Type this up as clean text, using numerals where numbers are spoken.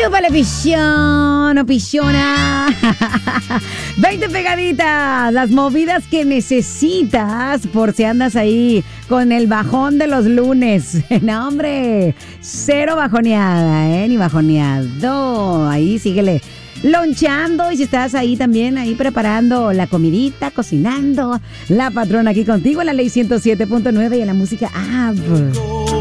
Chúpale, pichón o pichona. 20 pegaditas, las movidas que necesitas por si andas ahí con el bajón de los lunes. No, hombre, cero bajoneada, ni bajoneado. Ahí síguele loncheando, y si estás ahí también, ahí preparando la comidita, cocinando. La patrona aquí contigo en la Ley 107.9 y en la música app.